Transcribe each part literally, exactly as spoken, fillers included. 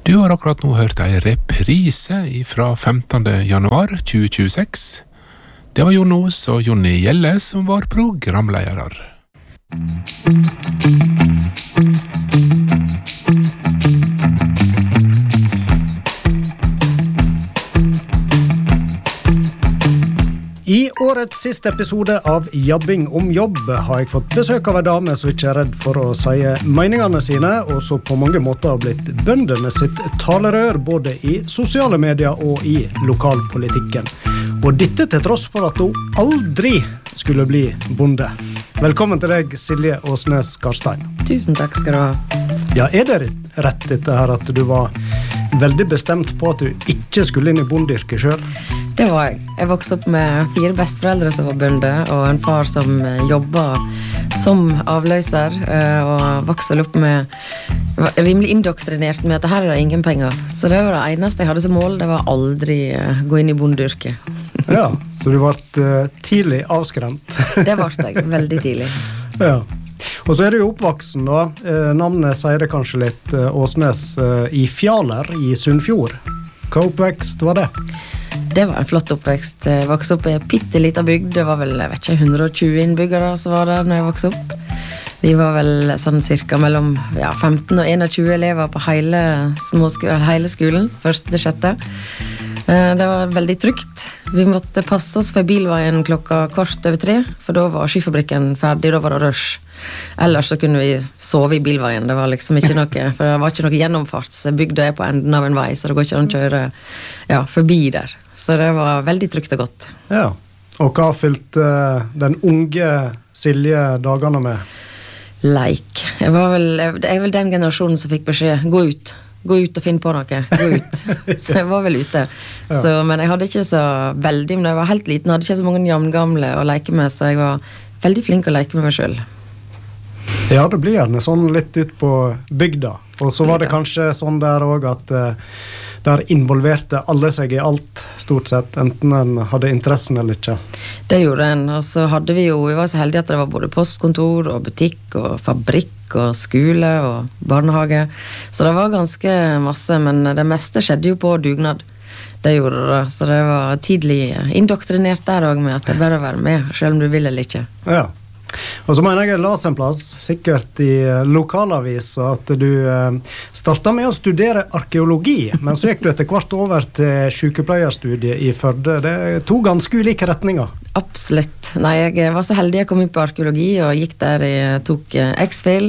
Du har akkurat nå hørt en reprise fra femtende januar tjue tjueseks. Det var Jon Os og Jonny Gjelle som var programledere. I årets siste episode av Jabbing om jobb har jeg fått besøk av en dame som ikke er redd for å si meningene sine, og så på mange måter har blitt bøndene sitt talerør både i sosiale medier og i lokalpolitikken. Og dette til tross for at hun aldri skulle bli bonde. Velkommen til deg, Silje Åsnes Karstein. Tusen takk skal du ha. Ja, er det rett dette her at du var veldig bestemt på at du ikke skulle inn i bondeyrket selv? Det var jeg. Jeg vokste opp med fire besteforeldre som var bønder, og en far som jobbet som avløser, og vokste opp med, var rimelig indoktrinert med at det her er ingen penger. Så det var det eneste jeg hadde som mål, det var aldri gå inn i bondeyrket. Ja, så du ble tidlig avskremt. Det ble jeg, veldig tidlig. Ja. Og så er du jo oppvaksen da. Navnet sier det kanskje litt, Åsnes i Fjaler i Sunnfjord. Hva oppvekst var det? Det var en flott oppvekst. Jeg vokste opp i en pittelita bygd. Det var vel, jeg vet ikke, hundre og tjue innbyggere som var der når jeg vokste opp. Vi var vel sånn cirka mellom ja, femten og tjueen elever på hele, småskolen, hele skolen, første til sjette. Det var veldig trygt. Vi måtte passe oss for bilveien klokka kvart over tre, for da var skifabrikken ferdig, da var det rush. Ellers så kunne vi sove i bilveien, det var liksom ikke noe, for det var ikke noe gjennomfarts. Bygda er på enden av en vei, så det går ikke an å kjøre ja, forbi der. Så det var veldig trygt og godt. Ja, og hva fylte den unge Silje dagene med? Leik. Jeg var vel, jeg er vel den generasjonen som fikk beskjed, gå ut. Gå ut og finne på noe, gå ut. Så jeg var vel ute. Ja. Så, men jeg hadde ikke så veldig, men jeg var helt liten, hadde ikke så mange jevngamle å leke med, så jeg var veldig flink å leke med meg selv. Ja, det blir gjerne sånn litt ut på bygda. Og så var det kanskje sånn der også at uh, der involverte alle seg i alt, stort sett, enten en hadde interessen eller ikke. Det gjorde en, og så hadde vi jo, vi var så heldige at det var både postkontor og butikk og fabrikk og skole og barnehage. Så det var ganske masse, men det meste skjedde jo på dugnad. Det gjorde det, så det var tidlig indoktrinert der også med at det bare var med, selv om du vil eller ikke. Ja. Og så mener jeg jeg las en plass, sikkert i lokalavis, at du eh, startet med å studere arkeologi, men så gikk du etter hvert over til sykepleierstudiet i Førde. Det er to ganske ulike retninger. Absolutt. Nei, jeg var så heldig jeg kom inn på arkeologi, og gikk der jeg tok eh, X-Fil,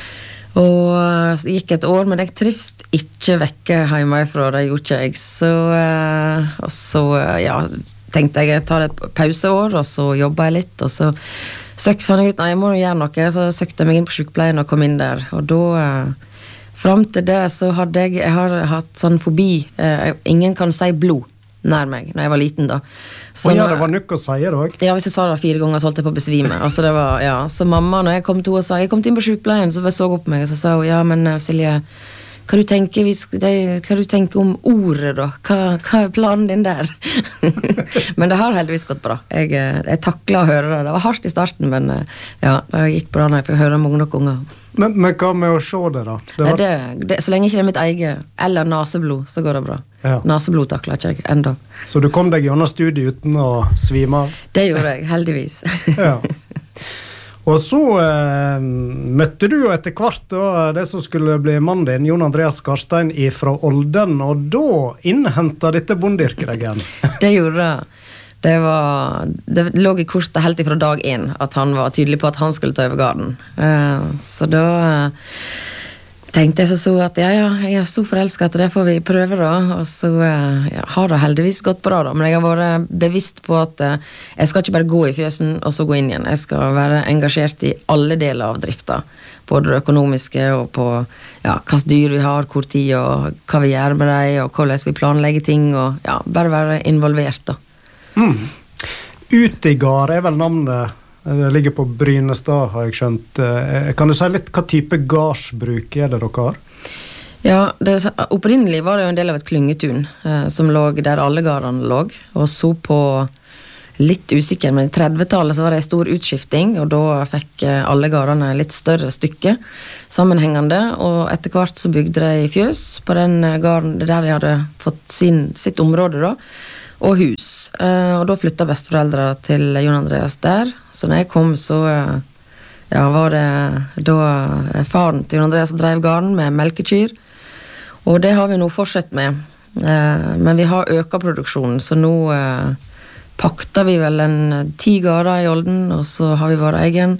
og gikk et år, men jeg trivst ikke vekke hjemmefra, det gjorde ikke jeg. Så, eh, og så ja, tenkte jeg jeg tar et pauseår, og så jobbet jeg litt, og så søkte fant jeg ut, nei, jeg må gjøre noe, så søkte jeg meg inn på sykepleien og kom inn der, og da, eh, frem til det, så hadde jeg, jeg har hatt sånn fobi, eh, ingen kan si blod nær meg, når jeg var liten da. Så, og ja, det var nok å si det også. Ja, hvis jeg sa det fire ganger, så holdt jeg på å besvime, altså det var, ja, så mamma, når jeg kom til henne og sa, jeg kom inn på sykepleien, så så opp på meg, og så sa hun, ja, men Silje, hva du tenker, hva du tenker om ordet da? Hva, hva er planen din der? Men det har heldigvis gått bra. Jeg, jeg taklet å høre det. Det var hardt i starten, men ja, det gikk bra når jeg fikk høre mange nok unger. Men, men hva med å se det da? Det var... det, det, så lenge ikke det er mitt eget, eller naseblod, så går det bra. Ja. Naseblod takler ikke jeg enda. Så du kom deg gjennom studiet uten å svime av? Det gjorde jeg, heldigvis. Ja. Og så eh, møtte du jo etter hvert da, det som skulle bli mannen din, Jon Andreas Karstein fra Olden, og da innhentet dette bondeyrket deg igjen. Det gjorde det. Det, var, det lå i kortet helt ifra dag én at han var tydelig på at han skulle ta over garden. Uh, så da uh, tenkte jeg så, så at ja, ja, jeg er så forelsket at det får vi prøve da, og så uh, ja, har det heldigvis gått bra da, men jeg har vært bevisst på at uh, jeg skal ikke bare gå i fjøsen og så gå inn igjen, jeg skal være engasjert i alle deler av drifta, både det økonomiske og på ja, hva dyr vi har, hvor tid og hva vi gjør med dem, og hvordan vi planlegger ting, og ja, bare være involvert da. Mm. Utigard er vel navnet, det ligger på Brynestad, har jeg skjønt. Kan du si litt hva type gardsbruk er det dere har? Ja, det, opprinnelig var det jo en del av et klyngetun eh, som lå der alle gardene lå, og så på litt usikker, men i trettitallet så var det en stor utskifting, og da fikk alle gårdene litt større stykke sammenhengende, og etter hvert så bygde de fjøs på den gården der de hadde fått sin, sitt område da, og hus. Og da flyttet besteforeldre til Jon Andreas der, så når jeg kom så ja, var det da faren til Jon Andreas drev gården med melkekyr, og det har vi nå fortsatt med. Men vi har øket produksjonen, så nå pakter vi vel en ti gårder i Olden, og så har vi vår egen,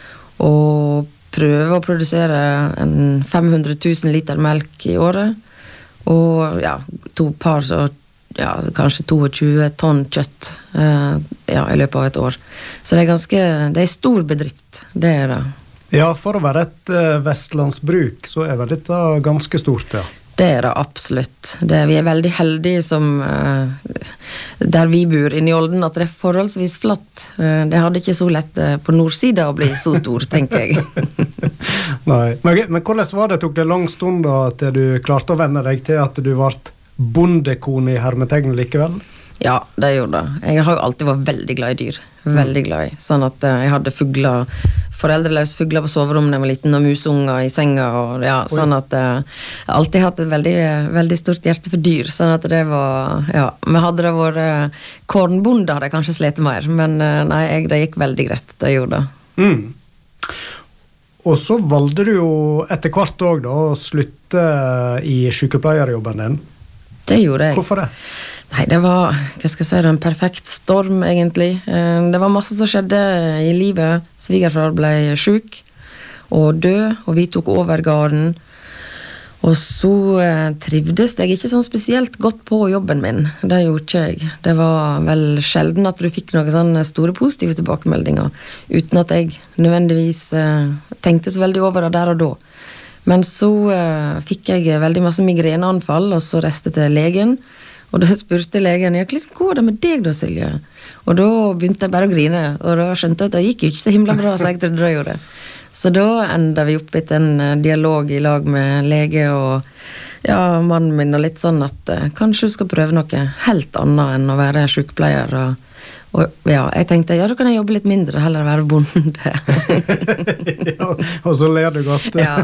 og prøver å produsere en fem hundre tusen liter melk i året, og ja, to par og ja, kanskje tjueto tonn kjøtt uh, ja, i løpet av et år. Så det er ganske, det er en stor bedrift, det er det. Ja, for å være et uh, vestlandsbruk, så er vel dette ganske stort, ja. Det er det absolutt. Det, vi er veldig heldige som, uh, der vi bor inne i Olden, at det er forholdsvis flatt. Uh, det hadde ikke så lett uh, på nordsida å bli så stor, tenker jeg. Nei, men, men hvordan var det? Tok det lang stund da at du klarte å venne deg til at du var bondekone i hermetegn likevel? Ja, det gjorde det. Jeg har jo alltid vært veldig glad i dyr. Veldig glad i. Sånn at uh, jeg hadde fugler, foreldreløse fugler på soverommet da jeg var liten, og musunger i senga, og ja, sånn at uh, jeg har alltid hatt et veldig, veldig stort hjerte for dyr, sånn at det var, ja, men hadde det vært uh, kornbonde hadde jeg kanskje slet mer, men uh, nei, jeg, det gikk veldig greit, det gjorde det. Mm. Og så valgte du jo etter hvert også da å slutte i sykepleierjobben din. Det gjorde jeg. Hvorfor det? Nei, det var, hva skal jeg si, en perfekt storm egentlig. Det var masse som skjedde i livet. Svigerfar ble syk og død, og vi tok over gården. Og så trivdes jeg ikke sånn spesielt godt på jobben min. Det gjorde ikke jeg. Det var vel sjelden at du fikk noen sånne store positive tilbakemeldinger, uten at jeg nødvendigvis tenkte så veldig over det der og da. Men så uh, fikk jeg veldig masse migreneanfall, og så reiste jeg til legen, og da spurte legen, ja, hvordan går det med deg da, Silje? Og da begynte jeg bare å grine, og da skjønte jeg at det gikk jo ikke så himla bra, så jeg trodde det gjorde. Så da enda vi opp etter en dialog i lag med lege og ja, mannen min, og litt sånn at uh, kanskje du skal prøve noe helt annet enn å være sykepleier, og Og ja, jeg tenkte, ja, da kan jeg jobbe litt mindre, heller være bonde. Ja, og så ler du godt. Ja.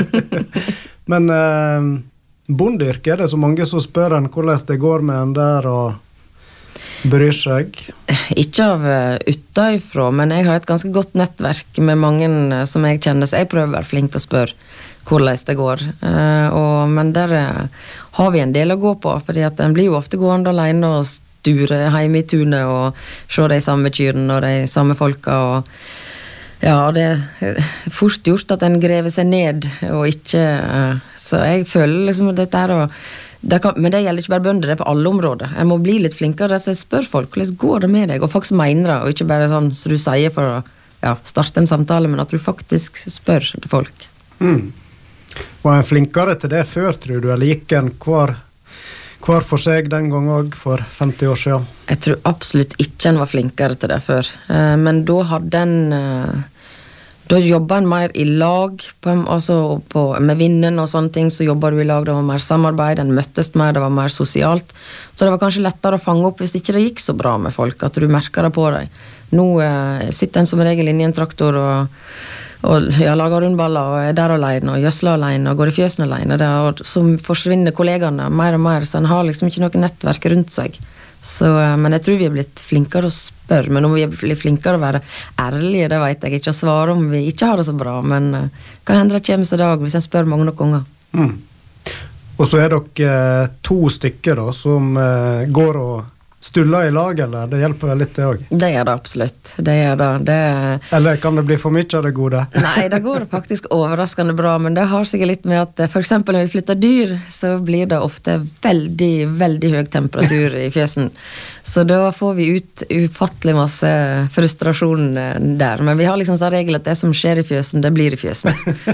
Men eh, bondeyrket, er det så mange som spør en hvordan det går med en der og bryr seg? Ikke av utenfra, men jeg har et ganske godt nettverk med mange som jeg kjenner, så jeg prøver å være flink og spørre hvordan det går. Uh, og, men der uh, har vi en del å gå på, fordi at en blir jo ofte gående alene og sture hjemme i tunet og se de samme kyrene og de samme folka, og ja, det er fort gjort at en grever seg ned og ikke, uh, så jeg føler liksom dette her, og det kan, men det gjelder ikke bare bønder, det er på alle områder. Jeg må bli litt flinkere, så jeg spør folk, hvordan går det med deg? Og folk som mener det, og ikke bare sånn som du sier for å ja, starte en samtale, men at du faktisk spør til folk. Mm. Var en flinkere til det før, tror du, eller gikk en hver Hver for seg den gang også, for femti år siden? Jeg tror absolutt ikke en var flinkere til det før. Men da hadde en, da jobbet en mer i lag, på, altså på, med vinnen og sånne ting, så jobbet du i lag, det var mer samarbeid, en møttes mer, det var mer sosialt. Så det var kanskje lettere å fange opp hvis ikke det gikk så bra med folk, at du merker det på deg. Nå eh, sitter en som regel inne i en traktor og og ja, lager rundballer og er der alene og gjøsler alene og går i fjøsen alene der, og så forsvinner kollegene mer og mer, så en har liksom ikke noe nettverk rundt seg. Så, men jeg tror vi er blitt flinkere å spørre, men om vi er blitt flinkere å være ærlige, det vet jeg ikke å svare om vi ikke har det så bra, men kan hende det kommer seg dag hvis jeg spør mange nok ganger. Mm. Og så er dere to stykker da, som går og stuller i lag, eller? Det hjelper vel litt det også? Det gjør det absolutt. Det gjør det. det. Eller kan det bli for mye av det gode? Nei, det går faktisk overraskende bra, men det har sikkert litt med at for eksempel når vi flytter dyr, så blir det ofte veldig, veldig høy temperatur i fjøsen. Så da får vi ut ufattelig masse frustrasjon der. Men vi har liksom sånn regel at det som skjer i fjøsen, det blir i fjøsen.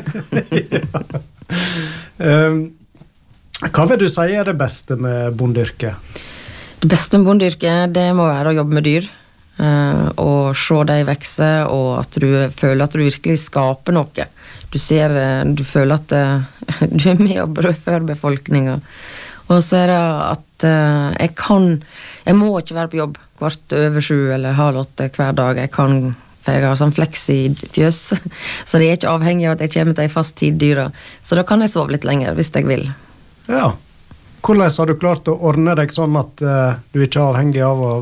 Ja. um, hva vil du si er det beste med bondeyrket? Det beste med bondeyrket, det må være å jobbe med dyr, uh, og se dem vekse, og at du føler at du virkelig skaper noe. Du ser, du føler at uh, du er med og brødfør befolkningen. Og så er det at uh, jeg kan, jeg må ikke være på jobb kvart over sju eller halv åtte hver dag. Jeg kan, for jeg har sånn fleksi-fjøs, så det er ikke avhengig av at jeg kommer til en fast tid dyra. Så da kan jeg sove litt lenger, hvis jeg vil. Ja. Hvordan har du klart å ordne deg sånn at uh, du ikke er avhengig av å